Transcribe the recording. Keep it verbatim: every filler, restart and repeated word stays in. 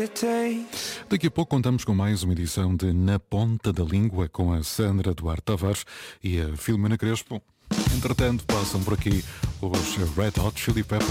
Daqui a pouco contamos com mais uma edição de Na Ponta da Língua com a Sandra Duarte Tavares e a Filomena Crespo. Entretanto, passam por aqui os Red Hot Chili Peppers.